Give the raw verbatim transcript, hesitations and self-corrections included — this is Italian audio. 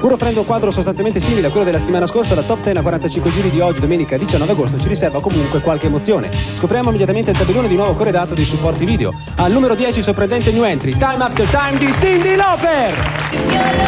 Pur offrendo un quadro sostanzialmente simile a quello della settimana scorsa, la top dieci a quarantacinque giri di oggi, domenica diciannove agosto, ci riserva comunque qualche emozione. Scopriamo immediatamente il tabellone di nuovo corredato dei supporti video. Al numero dieci sorprendente new entry, Time After Time di Cyndi Lauper!